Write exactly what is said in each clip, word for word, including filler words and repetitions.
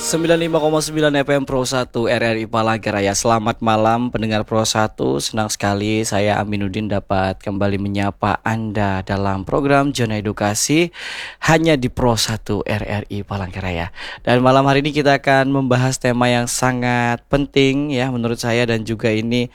sembilan puluh lima koma sembilan F M Pro satu R R I Palangkaraya. Selamat malam pendengar Pro satu. Senang sekali saya Aminuddin dapat kembali menyapa Anda dalam program Zona Edukasi hanya di Pro satu R R I Palangkaraya. Dan malam hari ini kita akan membahas tema yang sangat penting ya menurut saya, dan juga ini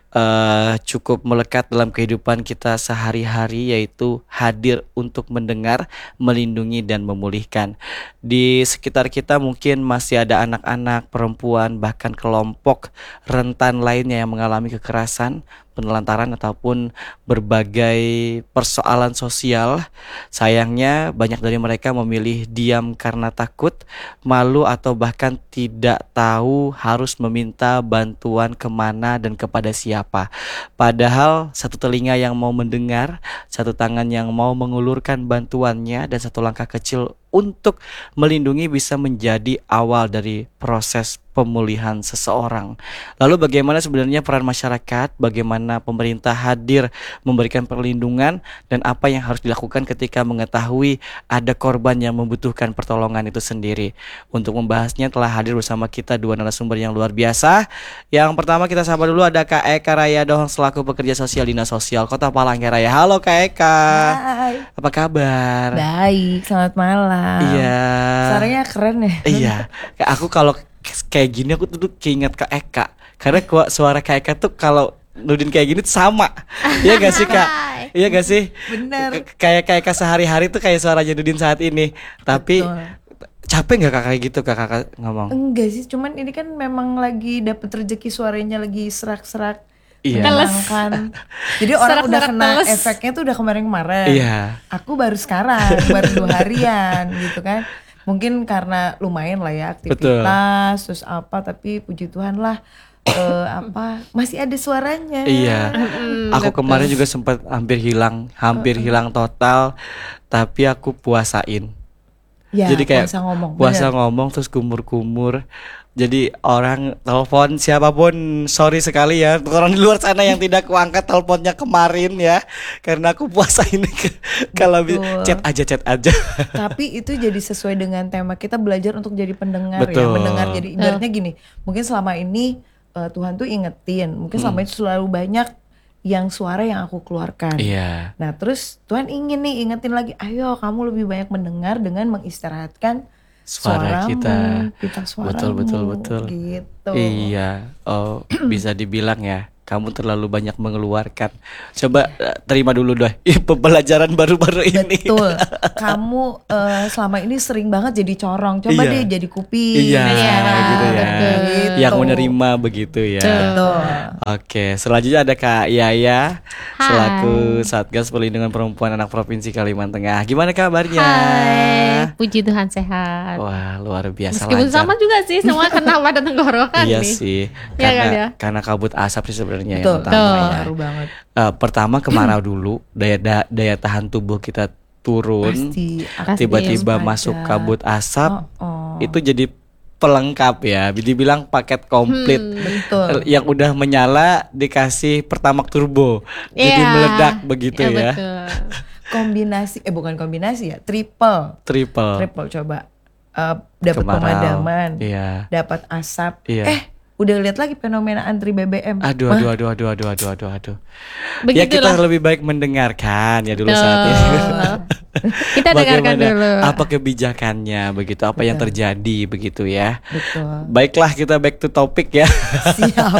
uh, cukup melekat dalam kehidupan kita sehari-hari, yaitu hadir untuk mendengar, melindungi dan memulihkan. Di sekitar kita mungkin masih ada anak-anak, perempuan, bahkan kelompok rentan lainnya yang mengalami kekerasan, penelantaran ataupun berbagai persoalan sosial. Sayangnya banyak dari mereka memilih diam karena takut, malu, atau bahkan tidak tahu harus meminta bantuan kemana dan kepada siapa. Padahal satu telinga yang mau mendengar, satu tangan yang mau mengulurkan bantuannya, dan satu langkah kecil untuk melindungi bisa menjadi awal dari proses pemulihan seseorang. Lalu bagaimana sebenarnya peran masyarakat, bagaimana pemerintah hadir memberikan perlindungan, dan apa yang harus dilakukan ketika mengetahui ada korban yang membutuhkan pertolongan itu sendiri. Untuk membahasnya telah hadir bersama kita dua narasumber yang luar biasa. Yang pertama kita sapa dulu ada Kak Eka Rayadohong selaku pekerja sosial Dinas Sosial Kota Palangkaraya. Halo Kak Eka. Hai. Apa kabar? Baik, selamat malam. Iya. Suaranya keren ya. Iya. Kayak aku kalau kayak gini aku tuh keinget Kak Eka. Karena suara Kak Eka tuh kalau Nudin kayak gini tuh sama. Iya gak sih Kak? Iya gak sih? Bener. Kayak kayak Kak sehari-hari tuh kayak suaranya Nudin saat ini. Tapi Betul. Capek gak Kak kayak gitu Kak kakak ngomong? Enggak sih, cuman ini kan memang lagi dapet rezeki, suaranya lagi serak-serak. Iya. Menyenangkan. Jadi orang Serak-serak udah kena teles. efeknya tuh udah kemarin-kemarin. Iya. Aku baru sekarang, baru dua harian gitu kan. Mungkin karena lumayan lah ya aktivitas, terus apa, tapi puji Tuhan lah eh, apa masih ada suaranya. Iya. Mm, Aku betul. kemarin juga sempat hampir hilang, hampir hilang total, tapi aku puasain. Ya, Jadi kayak puasa ngomong. puasa bener. ngomong terus kumur-kumur. Jadi orang telepon siapapun, sorry sekali ya orang di luar sana yang tidak kuangkat teleponnya kemarin ya, karena aku puasa ini. Kalau bi- Betul. chat aja chat aja. Tapi itu jadi sesuai dengan tema kita, belajar untuk jadi pendengar. Betul. Ya, mendengar. Jadi ibaratnya gini, mungkin selama ini uh, Tuhan tuh ingetin, mungkin selama itu selalu banyak yang suara yang aku keluarkan. Iya. Nah terus Tuhan ingin nih ingetin lagi, ayo kamu lebih banyak mendengar dengan mengistirahatkan Suara suaramu, kita. pita suaramu. Betul betul betul. Gitu. Iya. Oh, bisa dibilang ya, kamu terlalu banyak mengeluarkan. Coba eh, terima dulu deh pembelajaran baru-baru ini. Betul. Kamu uh, selama ini sering banget jadi corong. Coba Iya. deh jadi kuping. Iya, sekarang. gitu ya. Gitu. Yang menerima begitu ya. Betul. Oke, selanjutnya ada Kak Yaya Hai. selaku Satgas Perlindungan Perempuan Anak Provinsi Kalimantan Tengah. Gimana kabarnya? Hai, puji Tuhan sehat. Wah, luar biasa Meskipun lancar. sama juga sih, semua kena pada tenggorokan Iya nih. sih, Iya karena kan ya? karena kabut asap sih sebenarnya Betul. yang utama ya. Ngaruh banget. Eh, pertama kemarau dulu, daya da- daya tahan tubuh kita turun, Pasti. tiba-tiba Waspada. masuk kabut asap, Oh, oh. itu jadi pelengkap ya, dibilang paket komplit. Hmm. Betul. Yang udah menyala dikasih pertamax turbo, jadi Iya. meledak begitu Iya, ya. betul. Kombinasi, eh bukan kombinasi ya, triple. Triple. Triple coba. Eh, dapat Kemarau. pemadaman, Iya. dapat asap. Iya. Eh, udah lihat lagi fenomena antri B B M. Aduh, Mah, aduh, aduh, aduh, aduh, aduh, aduh, aduh. Ya Begitulah. kita lebih baik mendengarkan ya dulu saat ini. Betul. Kita dengarkan Bagaimana- dulu. Apa kebijakannya begitu, apa yang terjadi begitu ya. Betul. Baiklah, kita back to topic ya. Siap.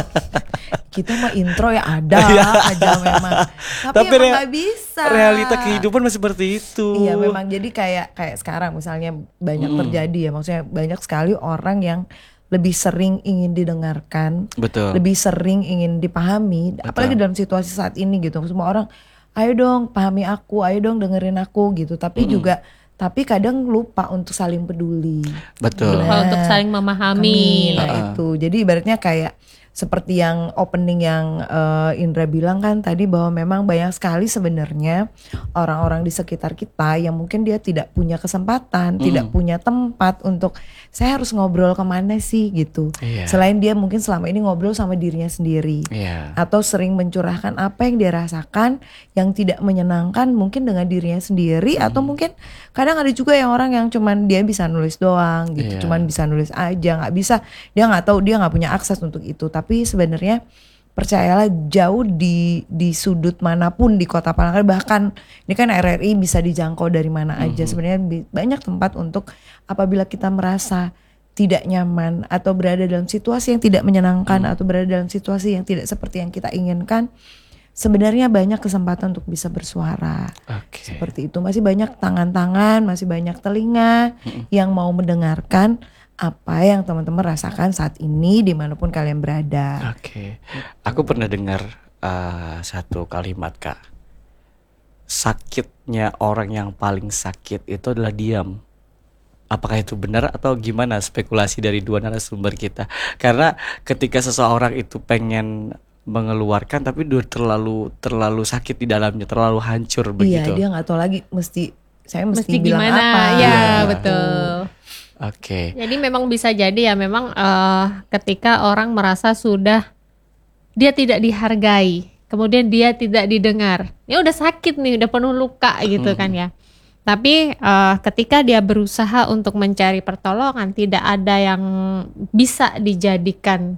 Kita mau intro ya ada Iya. aja memang. Tapi, Tapi emang rea- nggak bisa. Realita kehidupan masih seperti itu. Iya memang, jadi kayak kayak sekarang misalnya banyak terjadi ya, maksudnya banyak sekali orang yang lebih sering ingin didengarkan, Betul. lebih sering ingin dipahami, apalagi dalam situasi saat ini gitu. Semua orang, ayo dong pahami aku, ayo dong dengerin aku gitu. Tapi juga, tapi kadang lupa untuk saling peduli. Betul. Lupa untuk saling memahami. Nah itu, jadi ibaratnya kayak seperti yang opening yang uh, Indra bilang kan tadi bahwa memang banyak sekali sebenarnya orang-orang di sekitar kita yang mungkin dia tidak punya kesempatan, hmm. tidak punya tempat untuk saya harus ngobrol kemana sih gitu. Yeah. Selain dia mungkin selama ini ngobrol sama dirinya sendiri, yeah. atau sering mencurahkan apa yang dia rasakan yang tidak menyenangkan mungkin dengan dirinya sendiri, hmm. atau mungkin kadang ada juga yang orang yang cuman dia bisa nulis doang gitu, yeah. cuman bisa nulis aja, nggak bisa, dia nggak tahu, dia nggak punya akses untuk itu. Tapi sebenarnya percayalah jauh di di sudut manapun di Kota Palangkaraya, bahkan ini kan R R I bisa dijangkau dari mana aja. Mm-hmm. Sebenarnya banyak tempat untuk apabila kita merasa tidak nyaman atau berada dalam situasi yang tidak menyenangkan, mm. atau berada dalam situasi yang tidak seperti yang kita inginkan, sebenarnya banyak kesempatan untuk bisa bersuara. Okay. Seperti itu, masih banyak tangan-tangan, masih banyak telinga mm-hmm. yang mau mendengarkan apa yang teman-teman rasakan saat ini dimanapun kalian berada. Oke, okay. Aku pernah dengar uh, satu kalimat Kak, sakitnya orang yang paling sakit itu adalah diam. Apakah itu benar atau gimana spekulasi dari dua narasumber kita? Karena ketika seseorang itu pengen mengeluarkan tapi dia terlalu terlalu sakit di dalamnya, terlalu hancur begitu. Iya, dia nggak tahu lagi mesti saya mesti, mesti bilang gimana? apa. Ya, ya. Betul. Oke. Okay. Jadi memang bisa jadi ya memang uh, ketika orang merasa sudah dia tidak dihargai, kemudian dia tidak didengar, ya udah sakit nih, udah penuh luka gitu mm. kan ya. Tapi uh, ketika dia berusaha untuk mencari pertolongan, tidak ada yang bisa dijadikan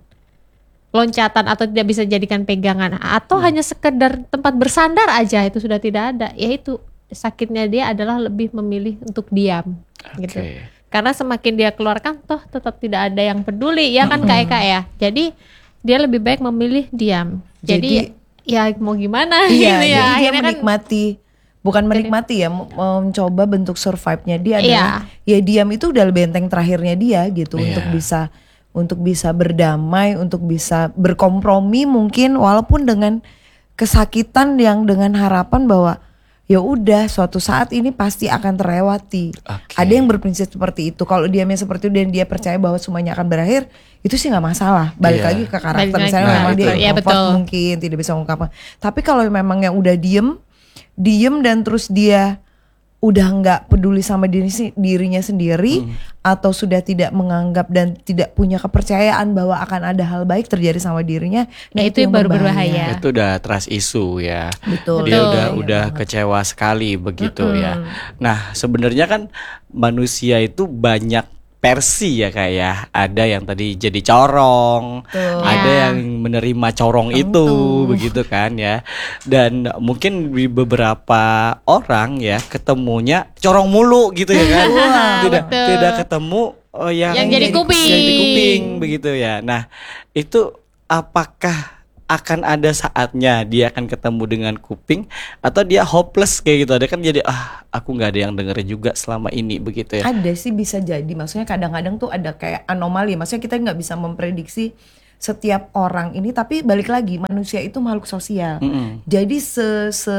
loncatan atau tidak bisa dijadikan pegangan, atau mm. hanya sekedar tempat bersandar aja, itu sudah tidak ada. Yaitu sakitnya dia adalah lebih memilih untuk diam, okay. gitu. Karena semakin dia keluarkan toh tetap tidak ada yang peduli ya kan Kak Eka ya. Jadi dia lebih baik memilih diam. Jadi, jadi ya mau gimana iya, gitu ya. Jadi dia kan, menikmati, bukan menikmati ya, mencoba bentuk survive-nya dia adalah iya. ya diam itu udah benteng terakhirnya dia gitu, iya. untuk bisa untuk bisa berdamai, untuk bisa berkompromi mungkin walaupun dengan kesakitan yang dengan harapan bahwa ya udah suatu saat ini pasti akan terlewati. Okay. Ada yang berprinsip seperti itu. Kalau diamnya seperti itu dan dia percaya bahwa semuanya akan berakhir, itu sih nggak masalah. Balik yeah. lagi ke karakter. Balik misalnya nah, memang dia introvert ya, mungkin tidak bisa mengungkapkan. Tapi kalau memang yang udah diem, diem dan terus dia udah nggak peduli sama diri, dirinya sendiri, hmm. atau sudah tidak menganggap dan tidak punya kepercayaan bahwa akan ada hal baik terjadi sama dirinya, nah itu, itu yang baru berbahaya. Itu udah trust issue ya. Betul. Dia Betul. udah ya, udah banget. kecewa sekali begitu mm-hmm. ya. Nah sebenarnya kan manusia itu banyak versi ya Kak ya. Ada yang tadi jadi corong, tuh. Ada ya. yang menerima corong Tentu. itu begitu kan ya. Dan mungkin di beberapa orang ya ketemunya corong mulu gitu ya kan. tidak Betul. tidak ketemu oh, yang, yang jadi kuping. Yang jadi kuping begitu ya. Nah, itu apakah akan ada saatnya dia akan ketemu dengan kuping atau dia hopeless kayak gitu? Ada kan jadi ah aku nggak ada yang dengerin juga selama ini begitu ya? Ada sih, bisa jadi. Maksudnya kadang-kadang tuh ada kayak anomali. Maksudnya kita nggak bisa memprediksi setiap orang ini. Tapi balik lagi manusia itu makhluk sosial. Mm-hmm. Jadi se se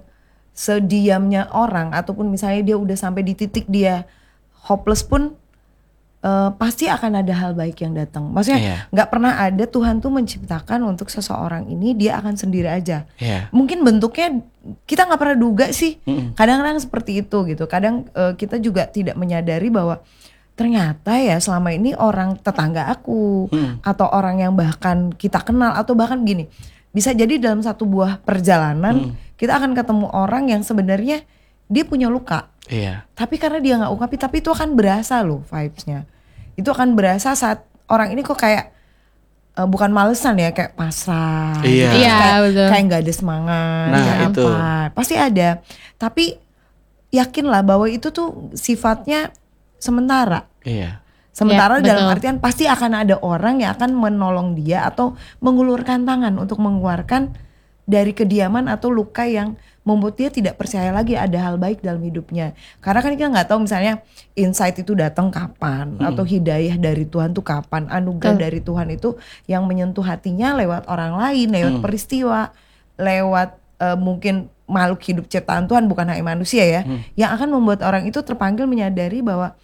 sediamnya orang ataupun misalnya dia udah sampai di titik dia hopeless pun Uh, pasti akan ada hal baik yang datang. Maksudnya nggak yeah. pernah ada Tuhan tuh menciptakan untuk seseorang ini dia akan sendiri aja. Yeah. Mungkin bentuknya kita nggak pernah duga sih. Mm-mm. Kadang-kadang seperti itu gitu. Kadang uh, kita juga tidak menyadari bahwa ternyata ya selama ini orang tetangga aku mm. atau orang yang bahkan kita kenal atau bahkan gini, bisa jadi dalam satu buah perjalanan mm. kita akan ketemu orang yang sebenarnya dia punya luka. Iya. Tapi karena dia nggak ungkapin, tapi itu akan berasa loh vibes-nya. Itu akan berasa saat orang ini kok kayak uh, bukan malesan ya, kayak pasrah. Iya. Gitu. Iya, kayak, betul. kayak nggak ada semangat. Nah, kayak itu. apa? Pasti ada. Tapi yakinlah bahwa itu tuh sifatnya sementara. Iya. Sementara ya, dalam betul. artian pasti akan ada orang yang akan menolong dia atau mengulurkan tangan untuk mengeluarkan dari kediaman atau luka yang membuat dia tidak percaya lagi ada hal baik dalam hidupnya. Karena kan kita nggak tahu misalnya insight itu datang kapan, hmm. atau hidayah dari Tuhan tuh kapan, anugerah hmm. dari Tuhan itu yang menyentuh hatinya lewat orang lain, lewat hmm. peristiwa, lewat uh, mungkin makhluk hidup ciptaan Tuhan bukan hanya manusia ya, hmm. yang akan membuat orang itu terpanggil menyadari bahwa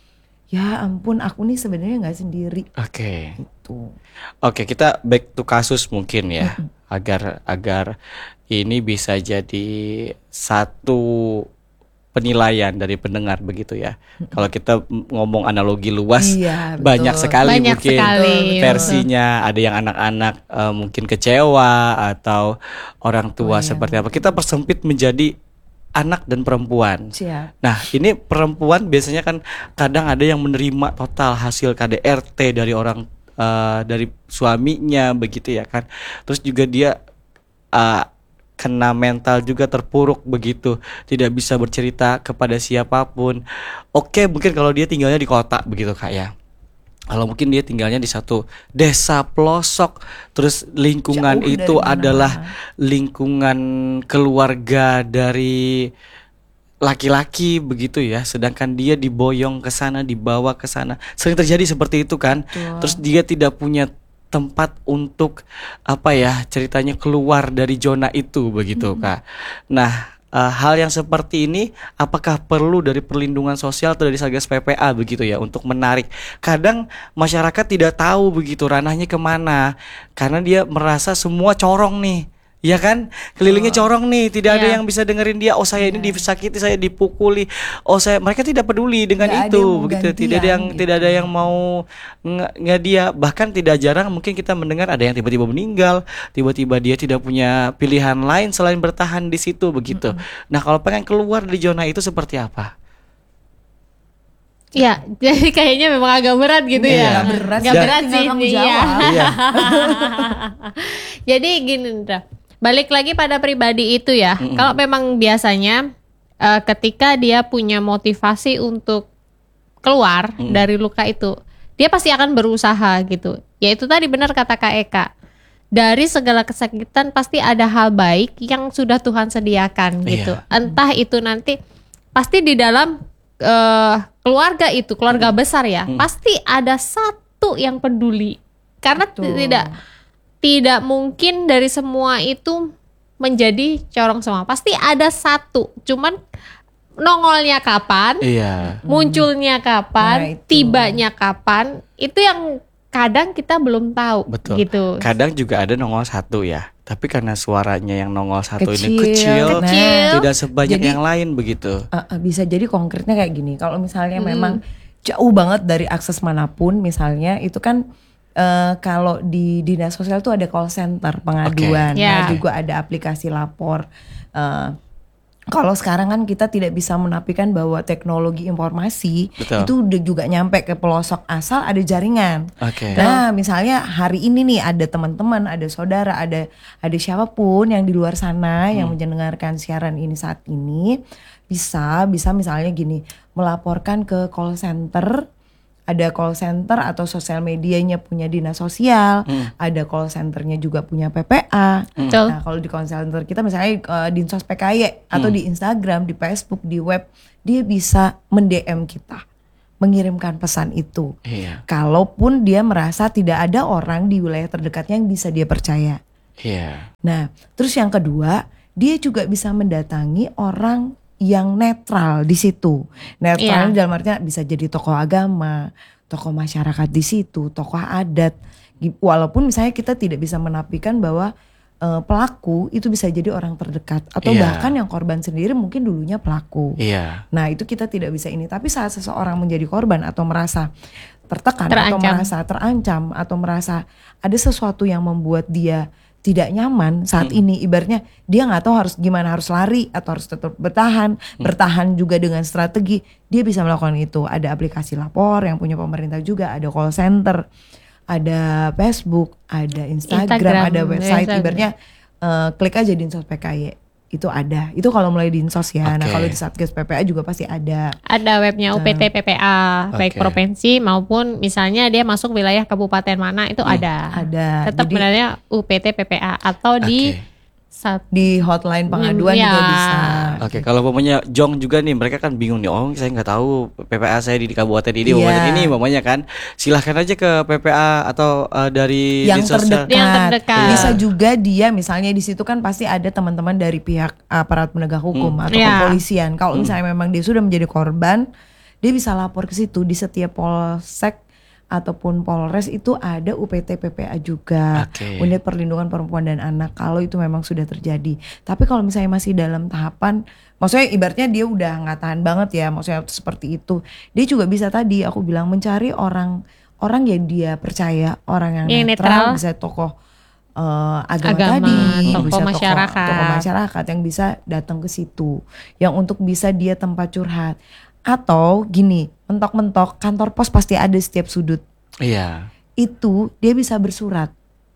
ya ampun aku nih sebenarnya nggak sendiri Oke. gitu. Oke, kita back to kasus mungkin ya, agar agar ini bisa jadi satu penilaian dari pendengar begitu ya. Kalau kita m- ngomong analogi luas, Iya, betul. banyak sekali Banyak mungkin sekali, versinya. Ada yang anak-anak eh, mungkin kecewa atau orang tua Oh, iya. seperti apa. Kita persempit menjadi anak dan perempuan. Siap. Nah, ini perempuan biasanya kan kadang ada yang menerima total hasil K D R T dari orang eh, dari suaminya begitu ya kan. Terus juga dia eh, kena mental juga terpuruk begitu, tidak bisa bercerita kepada siapapun. Oke, mungkin kalau dia tinggalnya di kota begitu Kak ya. Kalau mungkin dia tinggalnya di satu desa pelosok, terus lingkungan Jauh dari itu mana-mana. adalah lingkungan keluarga dari laki-laki begitu ya, sedangkan dia diboyong ke sana, dibawa ke sana. Sering terjadi seperti itu kan. Betul. Terus dia tidak punya tempat untuk apa ya, ceritanya keluar dari zona itu begitu Kak. Nah, eh, hal yang seperti ini apakah perlu dari perlindungan sosial atau dari Satgas P P A begitu ya untuk menarik? Kadang masyarakat tidak tahu begitu ranahnya kemana karena dia merasa semua corong nih. Ya kan, kelilingnya corong nih, tidak ada Iya. yang bisa dengerin dia. Oh saya ini disakiti, saya dipukuli. Oh saya, mereka tidak peduli dengan Nggak ada itu, yang mau begitu. Tidak ada yang gantian, tidak ada gitu. yang mau nge, nge dia. Bahkan tidak jarang mungkin kita mendengar ada yang tiba-tiba meninggal, tiba-tiba dia tidak punya pilihan lain selain bertahan di situ begitu. Nah kalau pengen keluar dari zona itu seperti apa? Iya, jadi kayaknya memang agak berat gitu Iya, ya. nggak berat Nggak sih, berat tinggal sih, kamu iya. jawab. Iya. Jadi gini Indra, balik lagi pada pribadi itu ya. Kalau memang biasanya eh, ketika dia punya motivasi untuk keluar dari luka itu, dia pasti akan berusaha gitu. Ya itu tadi benar kata Kak Eka. Dari segala kesakitan pasti ada hal baik yang sudah Tuhan sediakan gitu. Iya. Entah itu nanti pasti di dalam eh, keluarga itu, keluarga besar ya, pasti ada satu yang peduli. Karena Betul. tidak tidak mungkin dari semua itu menjadi corong semua. Pasti ada satu. Cuman nongolnya kapan, Iya. munculnya kapan, Nah, itu. tibanya kapan, itu yang kadang kita belum tahu. Betul. Gitu. Kadang juga ada nongol satu ya, tapi karena suaranya yang nongol satu ini Kecil, kecil, Kecil. tidak sebanyak Jadi- yang lain begitu. Uh, uh, bisa jadi konkretnya kayak gini. Kalau misalnya memang jauh banget dari akses manapun, misalnya itu kan uh, kalau di dinas sosial tuh ada call center pengaduan, Oke. nah Ya. juga ada aplikasi lapor. Uh, kalau sekarang kan kita tidak bisa menafikan bahwa teknologi informasi Betul. itu udah juga nyampe ke pelosok asal ada jaringan. Oke. Nah, misalnya hari ini nih ada teman-teman, ada saudara, ada ada siapapun yang di luar sana yang mendengarkan siaran ini saat ini bisa bisa misalnya gini, melaporkan ke call center. Ada call center atau sosial medianya punya dinas sosial, ada call centernya juga punya P P A. Betul. Nah, kalau di call center kita misalnya eh, Dinsos P K Y atau di Instagram, di Facebook, di web, dia bisa men-D M kita, mengirimkan pesan itu. Iya. Kalaupun dia merasa tidak ada orang di wilayah terdekatnya yang bisa dia percaya. Iya. Nah, terus yang kedua, dia juga bisa mendatangi orang yang netral di situ. Netral Iya. dalam artinya bisa jadi tokoh agama, tokoh masyarakat di situ, tokoh adat. Walaupun misalnya kita tidak bisa menafikan bahwa eh, pelaku itu bisa jadi orang terdekat atau Iya. bahkan yang korban sendiri mungkin dulunya pelaku. Iya. Nah itu kita tidak bisa ini. Tapi saat seseorang menjadi korban atau merasa tertekan atau Terancam. merasa terancam atau merasa ada sesuatu yang membuat dia tidak nyaman saat ini, ibaratnya dia nggak tahu harus gimana, harus lari atau harus tetap bertahan, bertahan juga dengan strategi, dia bisa melakukan itu. Ada aplikasi lapor yang punya pemerintah juga, ada call center, ada Facebook, ada Instagram, Instagram, ada website, Instagram. ibaratnya eh, klik aja Dinsos P K Y. Itu ada. Itu kalau mulai Dinsos ya. Nah, Oke. kalau di Satgas P P A juga pasti ada. Ada webnya U P T P P A, baik Oke. provinsi maupun misalnya dia masuk wilayah kabupaten mana itu ada. Ada. Tetap Jadi benernya U P T P P A atau di Oke. sat- di hotline pengaduan Ya. juga bisa. Oke, kalau umpamanya Jong juga nih, mereka kan bingung nih. Oh, saya nggak tahu P P A saya di, di kabupaten ini, Iya. kabupaten ini, umpamanya kan. Silahkan aja ke P P A atau eh, dari Yang Dinas Sosial. terdekat. Yang terdekat. Bisa juga dia misalnya di situ kan pasti ada teman-teman dari pihak aparat penegak hukum atau Ya. kepolisian. Kalau misalnya memang dia sudah menjadi korban dia bisa lapor ke situ. Di setiap polsek ataupun polres itu ada U P T P P A juga, Oke. Unit Perlindungan Perempuan dan Anak, kalau itu memang sudah terjadi. Tapi kalau misalnya masih dalam tahapan, maksudnya ibaratnya dia udah nggak tahan banget ya, maksudnya seperti itu, dia juga bisa tadi aku bilang mencari orang orang yang dia percaya, orang yang, Yang netral, netral. bisa tokoh eh, agama, Agama, tadi, tokoh bisa masyarakat. tokoh masyarakat yang bisa datang ke situ, yang untuk bisa dia tempat curhat. Atau gini, mentok-mentok kantor pos pasti ada setiap sudut. Iya. Itu dia bisa bersurat.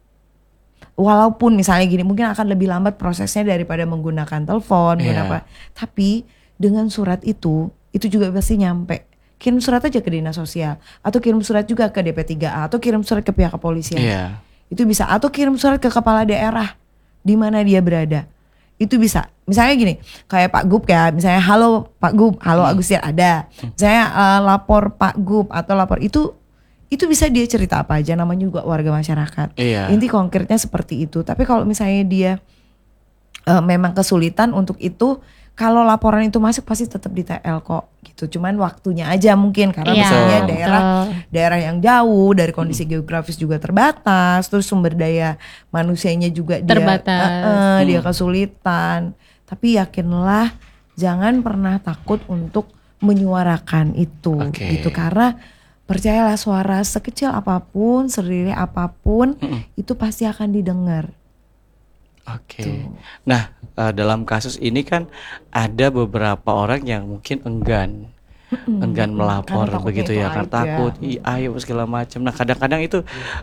Walaupun misalnya gini, mungkin akan lebih lambat prosesnya daripada menggunakan telepon, Iya. menggunakan apa. Tapi dengan surat itu, itu juga pasti nyampe. Kirim surat aja ke dinas sosial, atau kirim surat juga ke D P tiga A, atau kirim surat ke pihak kepolisian. Iya. Itu bisa, atau kirim surat ke kepala daerah di mana dia berada. Itu bisa. Misalnya gini, kayak Pak Gub ya, misalnya halo Pak Gub, halo Agustian ada. Misalnya eh, lapor Pak Gub atau lapor itu itu bisa dia cerita apa aja, namanya juga warga masyarakat. Iya. Inti konkretnya seperti itu. Tapi kalau misalnya dia eh, memang kesulitan untuk itu, kalau laporan itu masuk pasti tetap di T L kok gitu. Cuman waktunya aja mungkin karena Iya, misalnya betul. daerah daerah yang jauh, dari kondisi geografis juga terbatas, terus sumber daya manusianya juga dia Terbatas. eh, eh, dia kesulitan. Tapi yakinlah, jangan pernah takut untuk menyuarakan itu Oke. gitu, karena percayalah suara sekecil apapun, serdiri apapun, itu pasti akan didengar. Oke. Nah, eh, dalam kasus ini kan ada beberapa orang yang mungkin enggan, enggan melapor Karena takutnya begitu itu ya, aib karena ya. takut, i- aib segala macam. Nah, kadang-kadang itu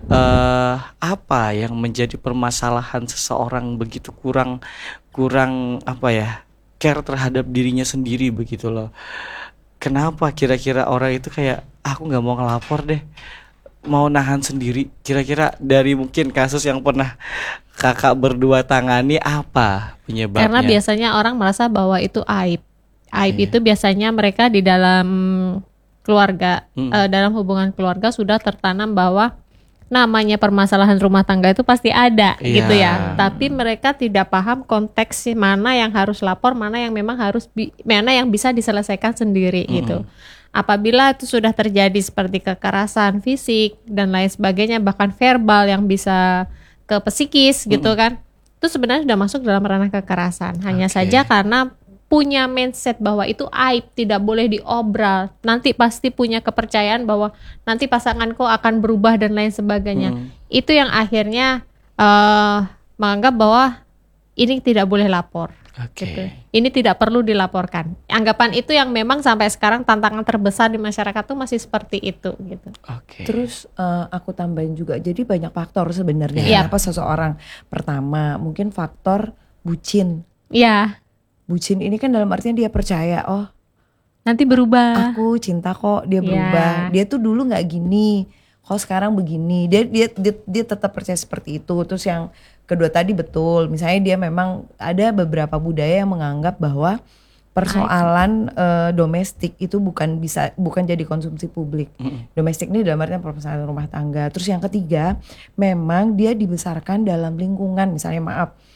eh apa yang menjadi permasalahan seseorang begitu kurang, kurang apa ya, care terhadap dirinya sendiri begitu loh. Kenapa kira-kira orang itu kayak aku nggak mau ngelapor deh, mau nahan sendiri? Kira-kira dari mungkin kasus yang pernah kakak berdua tangani apa penyebabnya? Karena biasanya orang merasa bahwa itu aib. Aib Iya. itu biasanya mereka di dalam keluarga, Hmm. eh, dalam hubungan keluarga sudah tertanam bahwa namanya permasalahan rumah tangga itu pasti ada Iya. gitu ya. Tapi mereka tidak paham konteks mana yang harus lapor, mana yang memang harus bi- mana yang bisa diselesaikan sendiri gitu. Apabila itu sudah terjadi seperti kekerasan fisik dan lain sebagainya, bahkan verbal yang bisa ke psikis gitu kan, itu sebenarnya sudah masuk dalam ranah kekerasan. Hanya Oke. saja karena punya mindset bahwa itu aib, tidak boleh diobral, nanti pasti punya kepercayaan bahwa nanti pasanganku akan berubah dan lain sebagainya. Hmm. Itu yang akhirnya eh, menganggap bahwa ini tidak boleh lapor. Oke. Gitu. Ini tidak perlu dilaporkan. Anggapan itu yang memang sampai sekarang tantangan terbesar di masyarakat tuh masih seperti itu gitu. Oke. Terus eh, aku tambahin juga, jadi banyak faktor sebenarnya Iya. kenapa seseorang. Pertama, mungkin faktor bucin. Iya, Bucin ini kan dalam artian dia percaya, oh nanti berubah. aku cinta kok, dia Iya. berubah. Dia tuh dulu nggak gini, kok sekarang begini. Dia dia dia, dia tetap percaya seperti itu. Terus yang kedua tadi betul, misalnya dia memang ada beberapa budaya yang menganggap bahwa persoalan eh, domestik itu bukan bisa bukan jadi konsumsi publik. Domestik ini dalam artian permasalahan rumah tangga. Terus yang ketiga, memang dia dibesarkan dalam lingkungan, misalnya maaf,